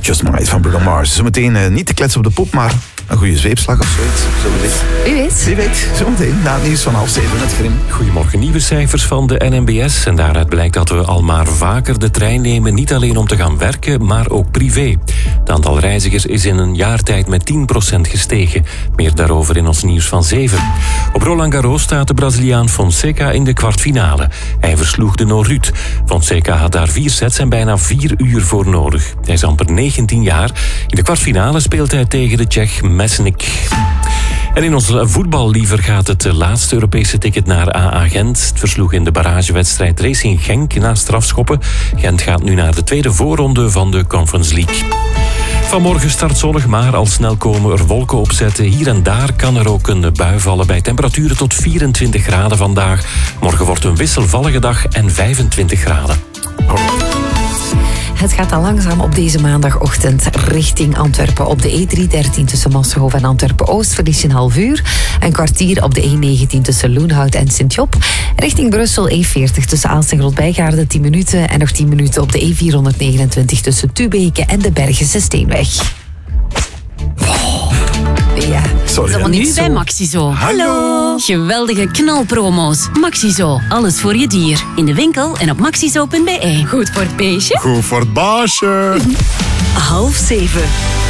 Just My Night van Bruno Mars. Zometeen niet te kletsen op de pop, maar een goede zweepslag of zoiets. Wie weet. Zometeen na het nieuws van 6:30 met Grim. Goedemorgen, nieuwe cijfers van de NMBS. En daaruit blijkt dat we al maar vaker de trein nemen. Niet alleen om te gaan werken, maar ook privé. Het aantal reizigers is in een jaar tijd met 10% gestegen. Meer daarover in ons nieuws van 7. Op Roland Garros staat de Braziliaan Fonseca in de kwartfinale. Hij versloeg de Noor-Ruud. Fonseca had daar 4 sets en bijna 4 uur voor nodig. Hij is amper 19 jaar. In de kwartfinale speelt hij tegen de Tsjech Mesnik. En in ons voetballiever gaat het laatste Europese ticket naar AA Gent. Het versloeg in de barragewedstrijd Racing Genk na strafschoppen. Gent gaat nu naar de tweede voorronde van de Conference League. Vanmorgen start zonnig, maar al snel komen er wolken opzetten. Hier en daar kan er ook een bui vallen bij temperaturen tot 24 graden vandaag. Morgen wordt een wisselvallige dag en 25 graden. Het gaat al langzaam op deze maandagochtend richting Antwerpen. Op de E313 tussen Massenhof en Antwerpen-Oost verlies je een half uur. Een kwartier op de E19 tussen Loenhout en Sint-Job. Richting Brussel E40 tussen Aalst en Grootbijgaarden 10 minuten. En nog 10 minuten op de E429 tussen Tubeke en de Bergense Steenweg. Ja, sorry. dat is Nu niet bij zo. Maxizo. Hallo! Geweldige knalpromo's. Maxizo, alles voor je dier. In de winkel en op maxizo.be. Goed voor het beestje. Goed voor het baasje. 6:30.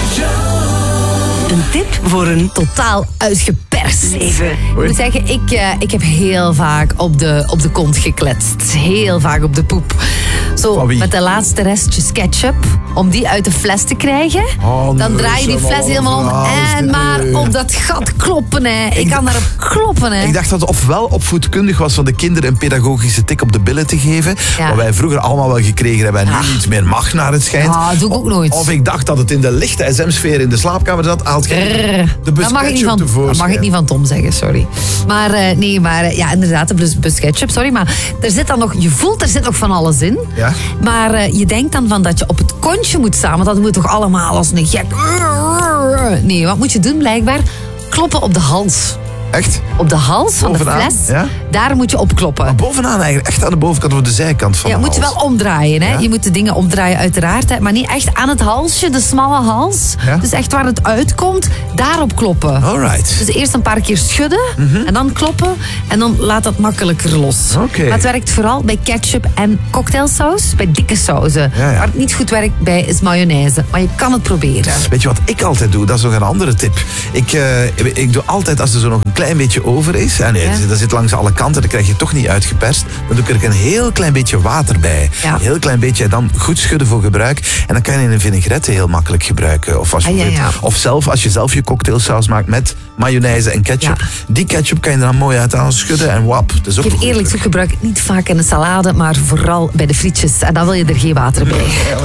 Een tip voor een Totaal uitgeperst. 7. Ik moet zeggen, ik heb heel vaak op de kont gekletst. Heel vaak op de poep. Zo, Van wie? met de laatste restjes ketchup. Om die uit de fles te krijgen. Oh, Dan nee, draai je die zeg fles maar, helemaal om. En nee. maar op dat gat kloppen, hè. Ik kan daarop kloppen, hè. Ik dacht dat het ofwel opvoedkundig was van de kinderen een pedagogische tik op de billen te geven. Ja. Wat wij vroeger allemaal wel gekregen hebben en nu niet meer mag naar het schijnt. Ja, dat doe ik ook nooit. Of ik dacht dat het in de lichte SM-sfeer in de slaapkamer zat. Haalt de bus Dat mag ik niet ketchup van, dat tevoorschijn. mag ik niet van Tom zeggen, sorry. Maar ja, inderdaad, de bus ketchup, sorry. Maar er zit dan nog, je voelt, er zit nog van alles in. Ja? Maar je denkt dan van dat je op het kontje moet staan. Want dat moet toch allemaal als een gek. Nee, wat moet je doen blijkbaar? Kloppen op de hals. Echt? Op de hals van Bovenaan, de fles, ja? daar moet je op kloppen. Maar bovenaan eigenlijk, echt aan de bovenkant of de zijkant van Ja, de moet je hals. wel omdraaien. Hè? Ja? Je moet de dingen omdraaien uiteraard. Hè? Maar niet echt aan het halsje, de smalle hals. Ja? Dus echt waar het uitkomt, daarop kloppen. Alright. Dus eerst een paar keer schudden en dan kloppen. En dan laat dat makkelijker los. Oké. Maar het werkt vooral bij ketchup en cocktailsaus. Bij dikke sauzen. Ja, ja. Waar het niet goed werkt bij is mayonaise. Maar je kan het proberen. Weet je wat ik altijd doe? Dat is nog een andere tip. Ik doe altijd, als er zo nog een klein beetje over is... En Ja. dat zit langs alle kanten, dan krijg je toch niet uitgeperst. Dan doe ik er een heel klein beetje water bij. Ja. Een heel klein beetje, dan goed schudden voor gebruik. En dan kan je in een vinaigrette heel makkelijk gebruiken. Of, als je ja. of zelf, als je zelf je cocktailsaus maakt met mayonaise en ketchup. Ja. Die ketchup kan je er dan mooi uit aan schudden en wap. Dat is ook Ik geef goed. eerlijk toe, ik gebruik het niet vaak in de salade, maar vooral bij de frietjes. En dan wil je er geen water bij.